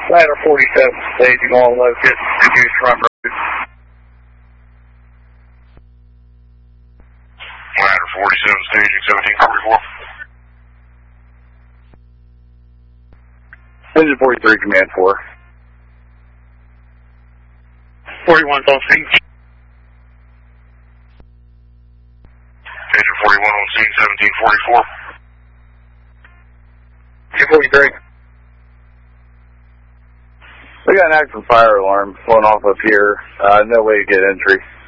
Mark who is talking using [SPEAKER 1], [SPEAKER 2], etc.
[SPEAKER 1] Ladder 47, staging all located, reduce front road.
[SPEAKER 2] Ladder 47, staging 1744.
[SPEAKER 1] Engine 43, command 4. 41's on scene.
[SPEAKER 2] Engine 41 on scene 1744.
[SPEAKER 1] Engine 43. We got an active fire alarm flowing off up here. No way to get entry.